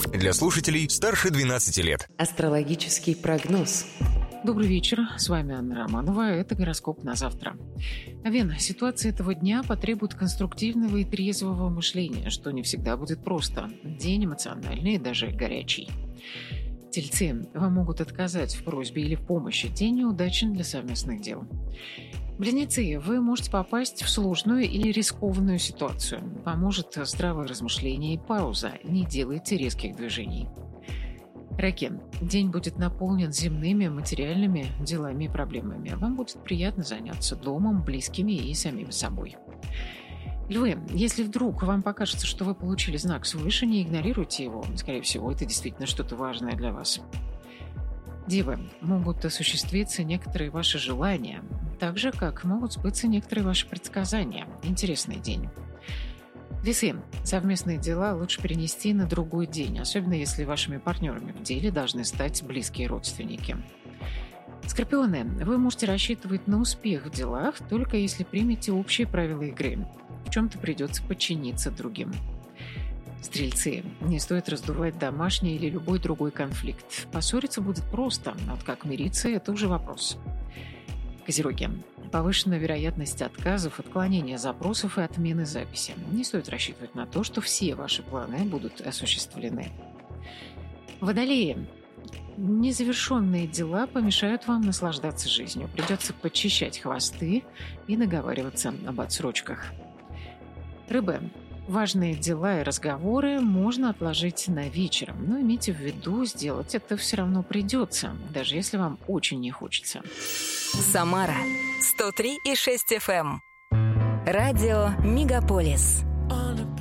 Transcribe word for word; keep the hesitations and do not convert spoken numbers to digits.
Для слушателей старше двенадцати лет. Астрологический прогноз. Добрый вечер, с вами Анна Романова, это гороскоп на завтра. Овен, ситуация этого дня потребует конструктивного и трезвого мышления, что не всегда будет просто. День эмоциональный и даже горячий. Тельцы, вам могут отказать в просьбе или в помощи, день неудачен для совместных дел. Близнецы, вы можете попасть в сложную или рискованную ситуацию. Поможет здравое размышление и пауза, не делайте резких движений. Раки, день будет наполнен земными, материальными делами и проблемами. Вам будет приятно заняться домом, близкими и самим собой. Львы, если вдруг вам покажется, что вы получили знак свыше, не игнорируйте его. Скорее всего, это действительно что-то важное для вас. Девы, могут осуществиться некоторые ваши желания, так же, как могут сбыться некоторые ваши предсказания. Интересный день. Весы, совместные дела лучше перенести на другой день, особенно если вашими партнерами в деле должны стать близкие родственники. Скорпионы, вы можете рассчитывать на успех в делах, только если примете общие правила игры. В чем-то придется подчиниться другим. Стрельцы, не стоит раздувать домашний или любой другой конфликт. Поссориться будет просто, а вот как мириться – это уже вопрос. Козероги, повышенная вероятность отказов, отклонения запросов и отмены записи. Не стоит рассчитывать на то, что все ваши планы будут осуществлены. Водолеи, незавершенные дела помешают вам наслаждаться жизнью. Придется подчищать хвосты и наговариваться об отсрочках. Рыбы, важные дела и разговоры можно отложить на вечер, но имейте в виду, сделать это все равно придется, даже если вам очень не хочется. Самара сто три и шесть эф эм. Радио Мегаполис.